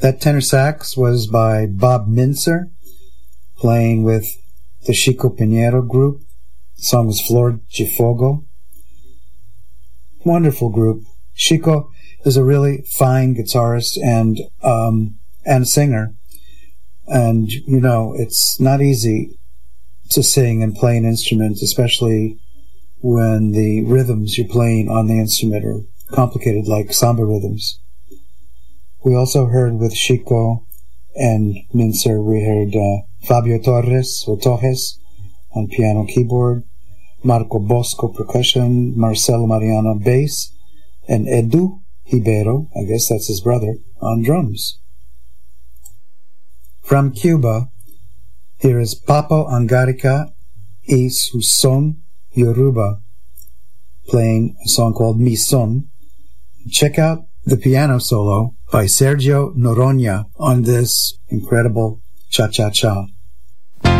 That tenor sax was by Bob Mintzer, playing with the Chico Pinheiro group. The song was Flor de Fogo. Wonderful group. Chico is a really fine guitarist and singer. And, you know, it's not easy to sing and play an instrument, especially when the rhythms you're playing on the instrument are complicated, like samba rhythms. We also heard with Chico and Mintzer, we heard Fabio Torres on piano keyboard, Marco Bosco percussion, Marcelo Mariano bass, and Edu Ribeiro, I guess that's his brother, on drums. From Cuba, here is Papo Angarica y su son Yoruba, playing a song called Mi Son. Check out the piano solo by Sergio Noronha on this incredible cha-cha-cha.